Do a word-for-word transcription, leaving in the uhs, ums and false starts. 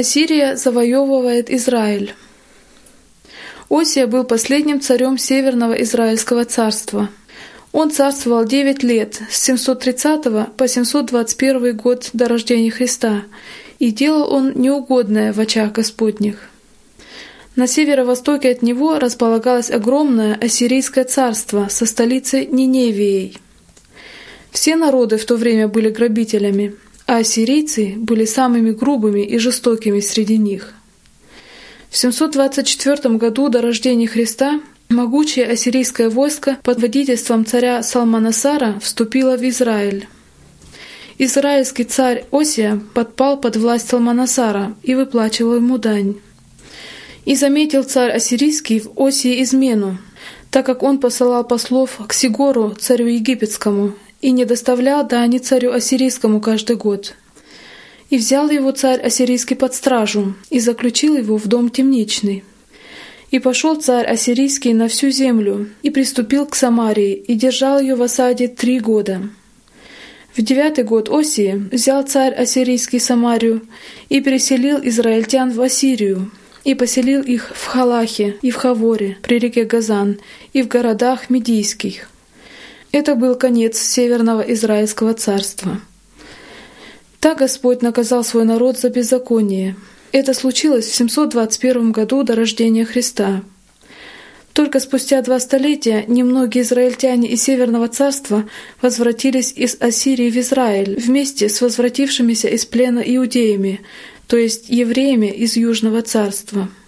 Ассирия завоевывает Израиль. Осия был последним царем Северного Израильского царства. Он царствовал девять лет, с семьсот тридцатого по семьсот двадцать первый год до рождения Христа, и делал он неугодное в очах Господних. На северо-востоке от него располагалось огромное ассирийское царство со столицей Ниневией. Все народы в то время были грабителями, а ассирийцы были самыми грубыми и жестокими среди них. В семьсот двадцать четвёртом году до рождения Христа могучее ассирийское войско под водительством царя Салманасара вступило в Израиль. Израильский царь Осия подпал под власть Салманасара и выплачивал ему дань. И заметил царь ассирийский в Осии измену, так как он посылал послов к Сигору, царю египетскому, и не доставлял дани царю ассирийскому каждый год. И взял его царь ассирийский под стражу, и заключил его в дом темничный. И пошел царь ассирийский на всю землю, и приступил к Самарии, и держал ее в осаде три года. В девятый год Осии взял царь ассирийский Самарию, и переселил израильтян в Ассирию, и поселил их в Халахе и в Хаворе, при реке Газан, и в городах Медийских. Это был конец Северного Израильского царства. Так Господь наказал свой народ за беззаконие. Это случилось в семьсот двадцать первом году до рождения Христа. Только спустя два столетия немногие израильтяне из Северного царства возвратились из Ассирии в Израиль вместе с возвратившимися из плена иудеями, то есть евреями из Южного царства.